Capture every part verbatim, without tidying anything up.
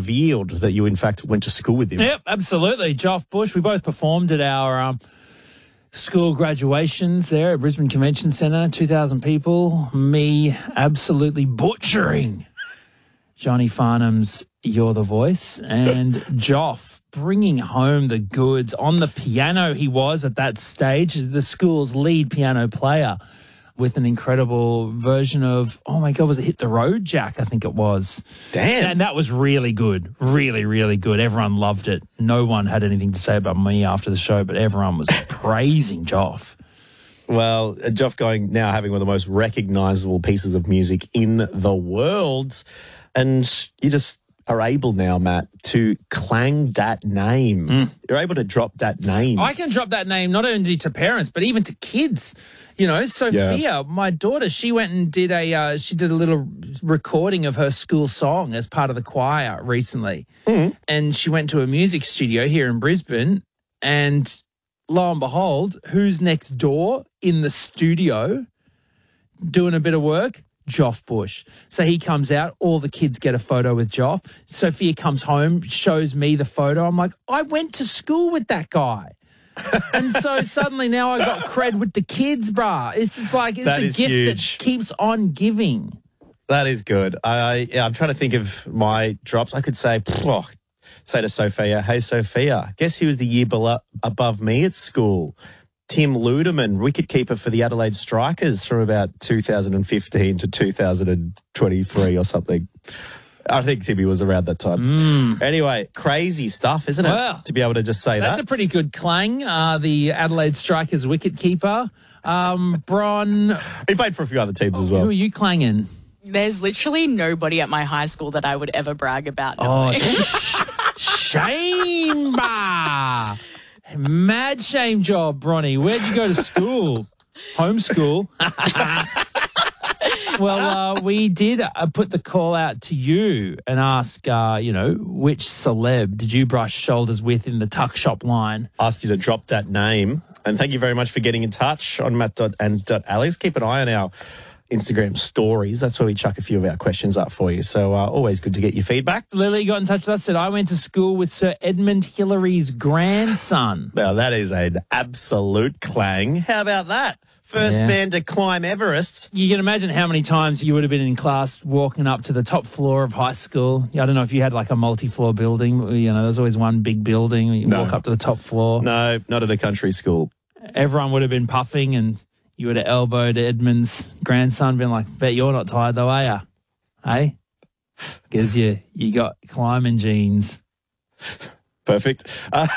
revealed that you, in fact, went to school with him. Yep, absolutely. Geoff Bush. We both performed at our um, school graduations there at Brisbane Convention Centre, two thousand people. Me absolutely butchering Johnny Farnham's You're the Voice, and Geoff bringing home the goods. On the piano he was at that stage, the school's lead piano player, with an incredible version of, oh my God, was it Hit the Road, Jack? I think it was. Damn. And that was really good. Really, really good. Everyone loved it. No one had anything to say about me after the show, but everyone was praising Geoff. Well, uh, Geoff going now having one of the most recognisable pieces of music in the world. And you just are able now, Matt, to clang that name. Mm. You're able to drop that name. I can drop that name not only to parents, but even to kids. You know, Sophia, yeah. my daughter, she went and did a uh, she did a little recording of her school song as part of the choir recently. Mm. And she went to a music studio here in Brisbane, and lo and behold, who's next door in the studio doing a bit of work? Geoff Bush. So he comes out, all the kids get a photo with Geoff. Sophia comes home, shows me the photo. I'm like, I went to school with that guy. And so suddenly now I got cred with the kids, brah. It's just like, it's that a is gift huge. that keeps on giving. That is good. I, yeah, I'm trying to think of my drops. I could say, oh, say to Sophia, hey, Sophia, guess who was the year below, above me at school? Tim Ludeman, wicketkeeper for the Adelaide Strikers from about two thousand fifteen to two thousand twenty-three or something. I think Timmy was around that time. Mm. Anyway, crazy stuff, isn't it? Well, to be able to just say that's that. That's a pretty good clang. Uh, the Adelaide Strikers wicketkeeper. Um, Bron. He played for a few other teams as well. Who are you clanging? There's literally nobody at my high school that I would ever brag about Oh, knowing. shame, bah. Mad shame job, Bronny. Where'd you go to school? Homeschool. Well, uh, we did uh, put the call out to you and ask, uh, you know, which celeb did you brush shoulders with in the tuck shop line? Asked you to drop that name. And thank you very much for getting in touch on Matt and Alex. Keep an eye on our Instagram stories. That's where we chuck a few of our questions up for you. So uh, always good to get your feedback. Lily got in touch with us, said, I went to school with Sir Edmund Hillary's grandson. Now, that is an absolute clang. How about that? First yeah. man to climb Everest. You can imagine how many times you would have been in class walking up to the top floor of high school. I don't know if you had like a multi-floor building. You know, there's always one big building. You no. walk up to the top floor. No, not at a country school. Everyone would have been puffing and you would have elbowed Edmund's grandson, been like, bet you're not tired though, are you? Hey? Because you, you got climbing genes. Perfect. Uh,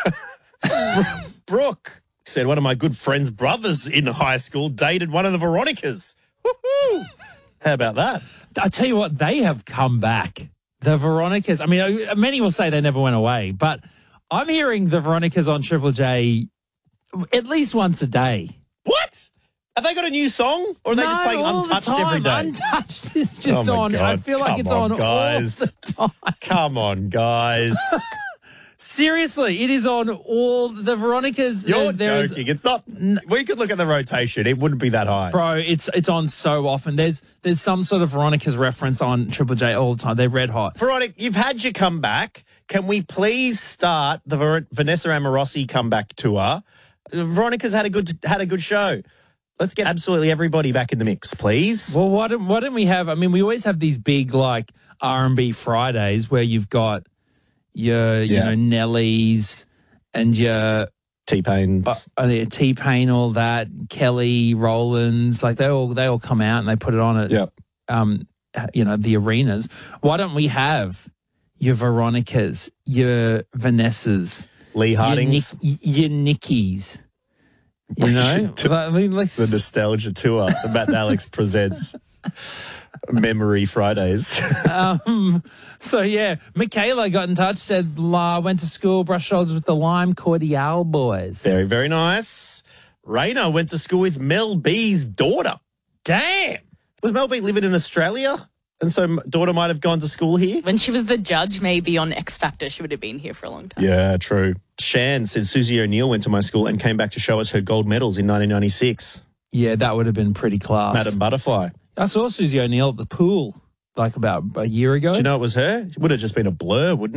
Brooke said one of my good friend's brothers in high school dated one of the Veronicas. Woo-hoo! How about that? I tell you what, they have come back. The Veronicas. I mean, many will say they never went away, but I'm hearing the Veronicas on Triple J at least once a day. What? Have they got a new song? Or are they no, just playing all Untouched the time. every day? Untouched is just oh on. God. I feel like Come it's on, on guys. all the time. Come on, guys. Seriously, it is on all the Veronicas. You're there joking. Is, it's not. We could look at the rotation. It wouldn't be that high. Bro, it's it's on so often. There's there's some sort of Veronica's reference on Triple J all the time. They're red hot. Veronica, you've had your comeback. Can we please start the Ver- Vanessa Amorosi comeback tour? Veronica's had a good had a good show. Let's get absolutely everybody back in the mix, please. Well, why don't, why don't we have, I mean, we always have these big, like, R and B Fridays where you've got your, you Yeah. know, Nellies and your T-Pain. uh, T-Pain, all that, Kelly, Rollins, like they all they all come out and they put it on at, Yep. um, you know, the arenas. Why don't we have your Veronicas, your Vanessas, Lee your, Hardings. Nick, your Nickies? You know, I mean, let's, The nostalgia tour that Matt and Alex presents. Memory Fridays. um, so yeah, Michaela got in touch, said, La, went to school, brushed shoulders with the Lime Cordial boys. Very, very nice. Raina went to school with Mel B's daughter. Damn. Was Mel B living in Australia? And so daughter might have gone to school here? When she was the judge, maybe on X Factor, she would have been here for a long time. Yeah, true. Shan said Susie O'Neill went to my school and came back to show us her gold medals in nineteen ninety-six. Yeah, that would have been pretty class. Madam Butterfly. I saw Susie O'Neill at the pool like about a year ago. Do you know it was her? It would have just been a blur, wouldn't it?